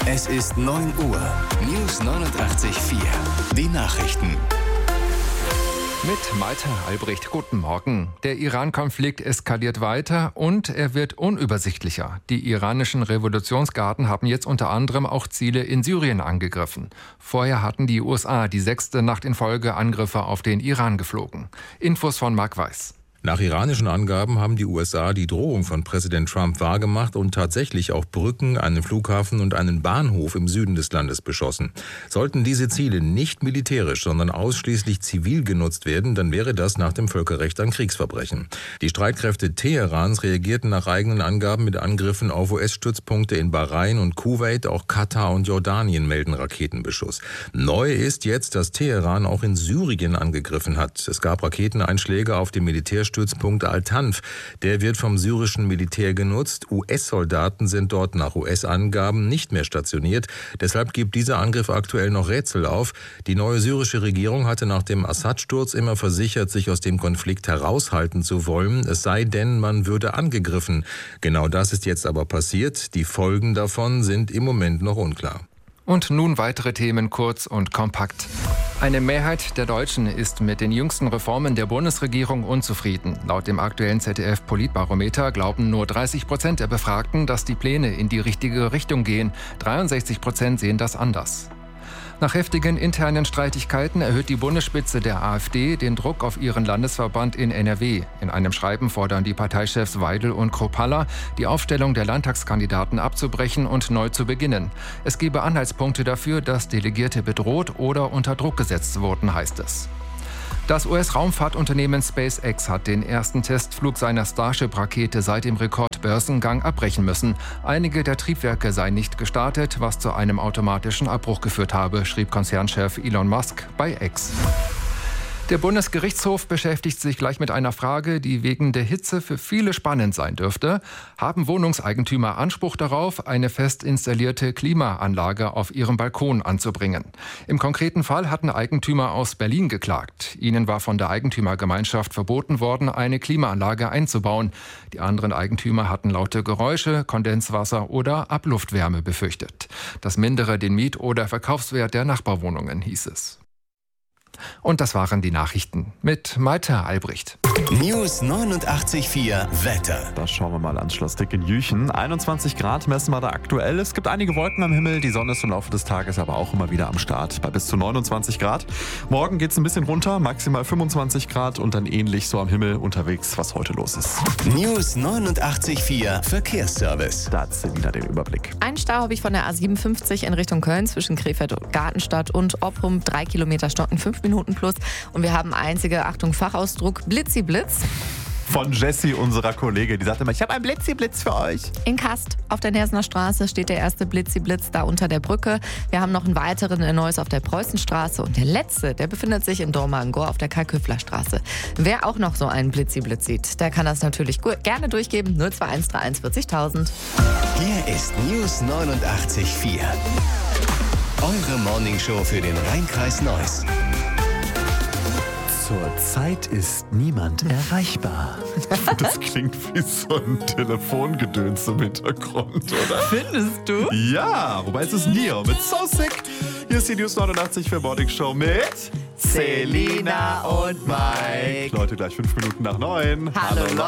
Es ist 9 Uhr. News 89.4. Die Nachrichten. Mit Malte Albrecht, guten Morgen. Der Iran-Konflikt eskaliert weiter und er wird unübersichtlicher. Die iranischen Revolutionsgarden haben jetzt unter anderem auch Ziele in Syrien angegriffen. Vorher hatten die USA die 6. Nacht in Folge Angriffe auf den Iran geflogen. Infos von Marc Weiß. Nach iranischen Angaben haben die USA die Drohung von Präsident Trump wahrgemacht und tatsächlich auch Brücken, einen Flughafen und einen Bahnhof im Süden des Landes beschossen. Sollten diese Ziele nicht militärisch, sondern ausschließlich zivil genutzt werden, dann wäre das nach dem Völkerrecht ein Kriegsverbrechen. Die Streitkräfte Teherans reagierten nach eigenen Angaben mit Angriffen auf US-Stützpunkte in Bahrain und Kuwait, auch Katar und Jordanien melden Raketenbeschuss. Neu ist jetzt, dass Teheran auch in Syrien angegriffen hat. Es gab Raketeneinschläge auf dem Militärstützpunkt Al-Tanf. Der wird vom syrischen Militär genutzt. US-Soldaten sind dort nach US-Angaben nicht mehr stationiert. Deshalb gibt dieser Angriff aktuell noch Rätsel auf. Die neue syrische Regierung hatte nach dem Assad-Sturz immer versichert, sich aus dem Konflikt heraushalten zu wollen. Es sei denn, man würde angegriffen. Genau das ist jetzt aber passiert. Die Folgen davon sind im Moment noch unklar. Und nun weitere Themen kurz und kompakt. Eine Mehrheit der Deutschen ist mit den jüngsten Reformen der Bundesregierung unzufrieden. Laut dem aktuellen ZDF-Politbarometer glauben nur 30% der Befragten, dass die Pläne in die richtige Richtung gehen. 63% sehen das anders. Nach heftigen internen Streitigkeiten erhöht die Bundesspitze der AfD den Druck auf ihren Landesverband in NRW. In einem Schreiben fordern die Parteichefs Weidel und Kropalla, die Aufstellung der Landtagskandidaten abzubrechen und neu zu beginnen. Es gebe Anhaltspunkte dafür, dass Delegierte bedroht oder unter Druck gesetzt wurden, heißt es. Das US-Raumfahrtunternehmen SpaceX hat den ersten Testflug seiner Starship-Rakete seit dem Rekordbörsengang abbrechen müssen. Einige der Triebwerke seien nicht gestartet, was zu einem automatischen Abbruch geführt habe, schrieb Konzernchef Elon Musk bei X. Der Bundesgerichtshof beschäftigt sich gleich mit einer Frage, die wegen der Hitze für viele spannend sein dürfte. Haben Wohnungseigentümer Anspruch darauf, eine fest installierte Klimaanlage auf ihrem Balkon anzubringen? Im konkreten Fall hatten Eigentümer aus Berlin geklagt. Ihnen war von der Eigentümergemeinschaft verboten worden, eine Klimaanlage einzubauen. Die anderen Eigentümer hatten laute Geräusche, Kondenswasser oder Abluftwärme befürchtet. Das mindere den Miet- oder Verkaufswert der Nachbarwohnungen, hieß es. Und das waren die Nachrichten mit Malte Albrecht. News 89.4 Wetter. Da schauen wir mal ans Schloss Dick in Jüchen. 21 Grad messen wir da aktuell. Es gibt einige Wolken am Himmel. Die Sonne ist im Laufe des Tages aber auch immer wieder am Start bei bis zu 29 Grad. Morgen geht es ein bisschen runter, maximal 25 Grad und dann ähnlich so am Himmel unterwegs, was heute los ist. News 89.4 Verkehrsservice. Da hat Selina den Überblick. Einen Stau habe ich von der A57 in Richtung Köln zwischen Krefeld und Gartenstadt und Oppum. 3 Kilometer stocken, 5 Minuten plus. Und wir haben einzige, Achtung, Fachausdruck, Blitzi-Blitz. Von Jessie, unserer Kollegin. Die sagt immer, ich habe einen Blitzi-Blitz für euch. In Kast auf der Nersener Straße steht der erste Blitzi-Blitz da unter der Brücke. Wir haben noch einen weiteren in Neuss auf der Preußenstraße. Und der letzte, der befindet sich in Dormagen-Gor auf der Karl-Köfler-Straße. Wer auch noch so einen Blitzi-Blitz sieht, der kann das natürlich gerne durchgeben. 02131 40.000. Hier ist News 89.4. Eure Morningshow für den Rhein-Kreis Neuss. Zurzeit ist niemand erreichbar. Das klingt wie so ein Telefongedöns im Hintergrund, oder? Findest du? Ja, wobei es ist Nio mit So Sick. Hier ist die News 89 für Morning Show mit Selina und Mike. Leute, gleich 5 Minuten nach 9. Hallo Leute.